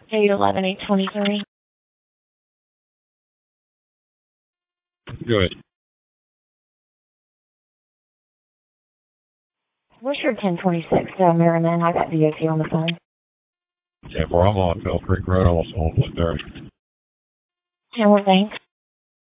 811-823. Go ahead. What's your 1026, Merriman? I got DOT on the phone. Yeah, where I'm on Bell Creek Road, almost on 130. And what things?